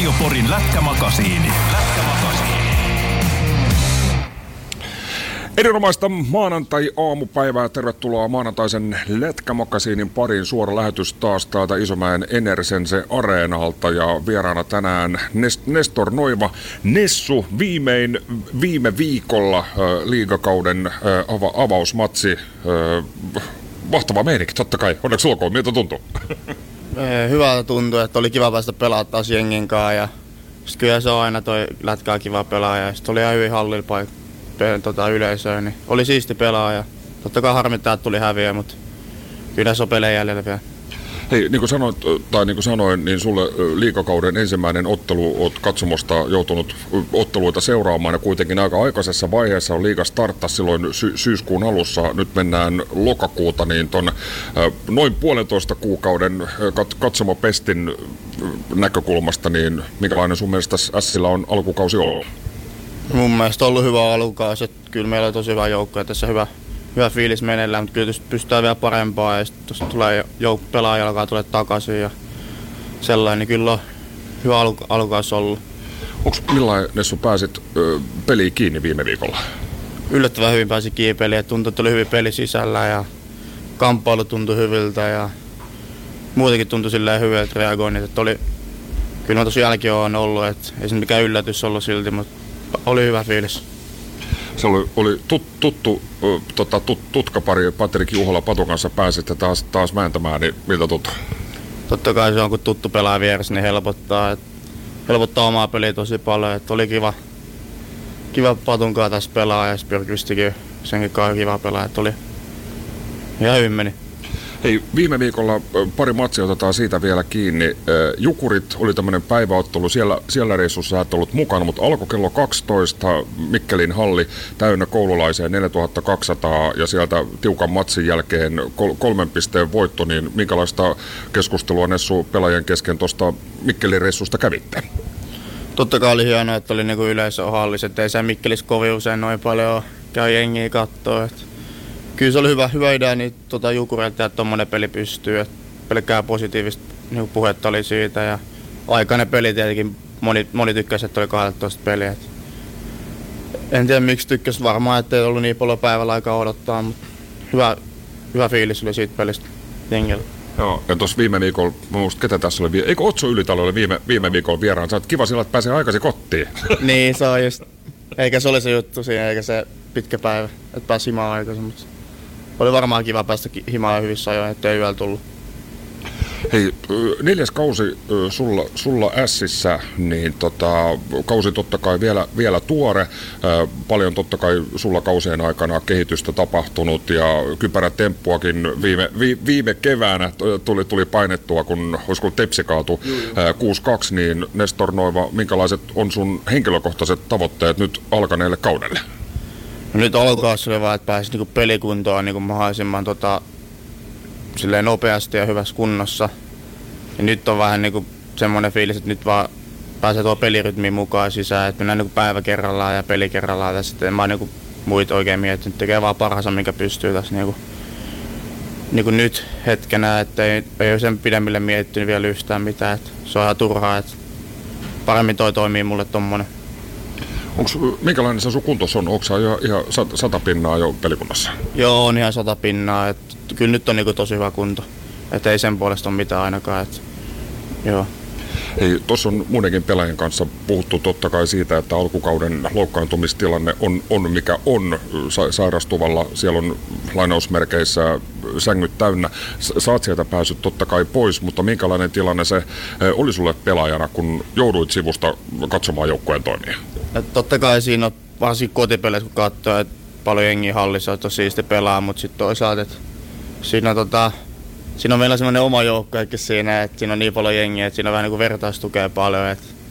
Radio Porin lätkämakasiini. Erinomaista maanantai-aamupäivää. Tervetuloa maanantaisen lätkämakasiinin pariin. Suora lähetys taas täältä Isomäen Enersense Areenalta ja vieraana tänään Nestor Noiva. Nessu, viime viikolla liigakauden avausmatsi. Mahtava meininki, totta kai. Onneksi olkoon, miltä tuntuu? Hyvältä tuntuu, että oli kiva päästä pelaamaan taas jengin kanssa ja kyllä se on aina toi lätkää kiva pelaaja ja sitten oli ihan hyvin hallilla yleisöä, niin oli siisti pelaaja. Totta kai harmittaa, että tuli häviä, mutta kyllä se on pelejä jäljellä vielä. Hei, niin kuin sanoin, niin sulle liigakauden ensimmäinen ottelu, oot katsomosta joutunut otteluita seuraamaan ja kuitenkin aika aikaisessa vaiheessa on liiga starttasi silloin syyskuun alussa. Nyt mennään lokakuuta, niin ton noin 1,5 kuukauden katsomopestin näkökulmasta, niin minkälainen sun mielestä Sillä on alkukausi ollut? Mun mielestä on ollut hyvä alkukausi, että kyllä meillä on tosi hyvä joukko ja tässä hyvä fiilis meneillään, mutta kyllä pystytään vielä parempaa ja sitten tuossa tulee pelaaja alkaa tulla takaisin ja sellainen, niin kyllä on hyvä alkukausi ollut. Millainen Nessu pääsit peliin kiinni viime viikolla? Yllättävän hyvin pääsi kiinni peliin, että tuntui, että oli hyvin peli sisällä ja kamppailu tuntui hyviltä ja muutenkin tuntui silleen hyviltä reagoinnit, että kyllä mä tosi jälkeen on ollut, että ei se mikään yllätys ollut silti, mutta oli hyvä fiilis. Se oli tuttu tutkapari Patrik Juhola Patu kanssa pääsitte taas vääntämään, niin miltä tuntuu? Totta kai se on, kun tuttu pelaa vieressä, niin helpottaa omaa peliä tosi paljon. Että oli kiva Patun kanssa tässä pelaa ja Spyrkistikin senkin kanssa kiva pelaa, että oli ihan hyvin meni. Hei, viime viikolla pari matsia otetaan siitä vielä kiinni. Jukurit oli tämmöinen päiväottelu, siellä reissussa et ollut mukana, mutta alkoi kello 12, Mikkelin halli täynnä koululaisia 4200 ja sieltä tiukan matsin jälkeen 3 pisteen voitto, niin minkälaista keskustelua Nessu pelaajien kesken tuosta Mikkelin reissusta kävitte? Totta kai oli hienoa, että oli niinku yleisö hallissa, ettei se Mikkelissä kovin usein noin paljon käy jengiä kattoo. Kyllä se oli hyvä idea niin Jukureilta, että tommonen peli pystyy. Että pelkkää positiivista niin puhetta oli siitä. Ja aikainen peli tietenkin, moni tykkäsi, että oli 12 peliä. En tiedä miksi tykkäsi, varmaan ettei ollut niin paljon päivällä aikaa odottaa, mutta hyvä fiilis oli siitä pelistä jengillä. Joo, ja tuossa viime viikolla, ketä tässä oli, eikö Otso Ylitalo oli viime viikolla vieraan? Sä oot kiva sillä, että pääsee aikaisin kotiin. Niin, se on just. Eikä se ole se juttu siinä, eikä se pitkä päivä, että pääsi himaan aikaisin. Mutta oli varmaan kiva päästä himaan hyvissä ajoin, ettei yöllä tullut. Hei, 4. kausi sulla Ässissä, niin kausi totta kai vielä tuore. Paljon totta kai sulla kausien aikana kehitystä tapahtunut ja kypärätemppuakin viime keväänä tuli painettua, kun olisiko Tepsi kaatui 6-2, niin Nestor Noiva, minkälaiset on sun henkilökohtaiset tavoitteet nyt alkaneelle kaudelle? No nyt alkukaudessa oli vaan, että pääsi niinku pelikuntoon niinku mahdollisimman silleen nopeasti ja hyvässä kunnossa. Ja nyt on vähän niinku semmoinen fiilis, että nyt vaan pääsee tuo pelirytmiin mukaan sisään, että mennään niinku päivä kerrallaan ja peli kerrallaan tässä. En mä niinku muita oikein miettinyt, tekee vaan parhaansa, minkä pystyy tässä niinku nyt hetkenä, että ei ole sen pidemmille miettinyt vielä yhtään mitään. Että se on ihan turhaa, että paremmin toi toimii mulle tommonen. Minkälainen se sun kuntos on? Onko sä ihan 100 pinnaa jo pelikunnassa? Joo, on ihan 100 pinnaa. Kyllä nyt on niinku tosi hyvä kunto. Et ei sen puolesta ole mitään ainakaan. Joo. Hei, tuossa on muidenkin pelaajien kanssa puhuttu totta kai siitä, että alkukauden loukkaantumistilanne on mikä on sairastuvalla. Siellä on lainausmerkeissä sängyt täynnä. Sä oot sieltä päässyt totta kai pois, mutta minkälainen tilanne se oli sulle pelaajana, kun jouduit sivusta katsomaan joukkueen toimia? Totta kai siinä on varsinkin kotipeleissä, kun katsoo, että paljon jengiä hallissa on tosi siisti pelaa, mutta sitten toisaalta, että siinä on meillä semmoinen oma joukkoekin siinä, että siinä on niin paljon jengiä, että siinä on vähän niin kuin vertaistukea paljon.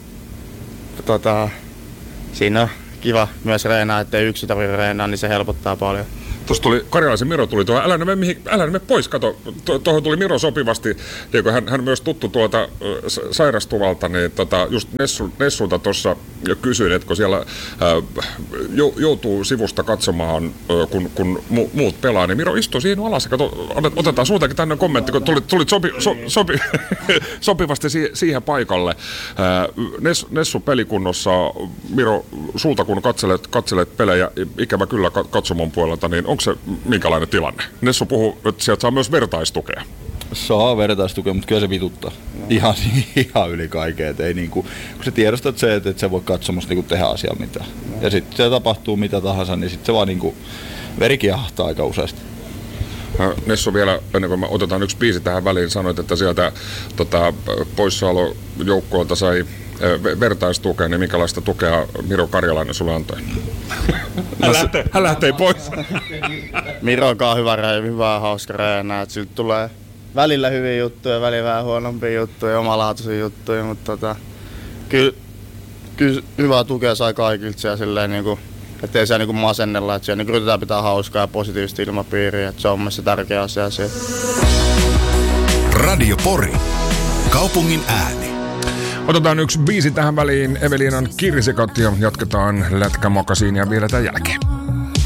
Että, siinä on kiva myös reenaa, ettei yksi tarvitse reenaa, niin se helpottaa paljon. Tuossa tuli, Karjalaisen Miro tuli tuohon, älä mene pois, kato, tuohon tuli Miro sopivasti, niin hän myös tuttu sairastuvalta, niin just Nessulta tuossa kysyin, että kun siellä joutuu sivusta katsomaan, kun muut pelaa, niin Miro istuu siinä alas. Kato, otetaan sultakin tänne kommentti, kun tulit sopivasti siihen paikalle. Nessu pelikunnossa, Miro, sulta kun katselet pelejä, ikävä kyllä katsomon puolelta, niin onko se minkälainen tilanne? Nessu puhuu, että sieltä saa myös vertaistukea. Saa vertaistukea, mutta kyllä se vituttaa. Ihan yli kaikkea. Ei niinku, kun sä tiedostat se, että et sä voi katsomassa niinku tehdä asiaa mitään. Ja sitten se tapahtuu mitä tahansa, niin sitten se vaan niinku veri kiehahtaa aika useasti. Nessu, vielä ennen kuin me otetaan yksi biisi tähän väliin, sanoit, että sieltä poissaolojoukkoilta sai vertaistukea, niin minkälaista tukea Miro Karjalainen sulle antoi? Hän lähtee pois. Miro on hyvä hauska reenää, että siltä tulee välillä hyviä juttuja, välillä vähän huonompia juttuja, omalaatuisia juttuja, mutta kyllä hyvää tukea sai kaikilta siellä silleen niinku, ettei siellä niinku masennella, että siellä niinku yritetään pitää hauskaa ja positiivista ilmapiiriä, että se on mielestäni tärkeä asia siellä. Radio Pori. Kaupungin ääni. Otetaan yksi biisi tähän väliin, Eveliinan Kirsikat, ja jatketaan lätkämakasiinia vielä tämän jälkeen.